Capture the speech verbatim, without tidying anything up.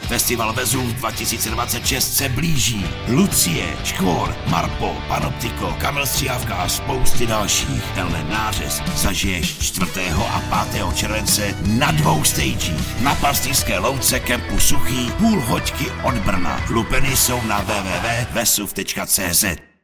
Festival Vezuv dva tisíce dvacet šest se blíží. Lucie, Škvor, Marpo, Panoptiko, Kamil Stříhavka a spousty dalších. Tenhle nářez zažiješ čtvrtého a pátého července na dvou stagích. Na Pastýřské louce kempu Suchý, půl hoďky od Brna. Lupeny jsou na w w w tečka vesuv tečka c z.